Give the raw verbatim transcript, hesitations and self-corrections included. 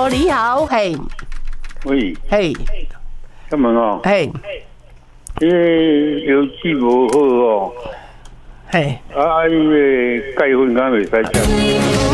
Hello， 你好，嘿， 喂， 嘿， 干嘛哦？ 嘿， 这油脂无好哦， 嘿。 啊，伊个钙粉敢袂使食。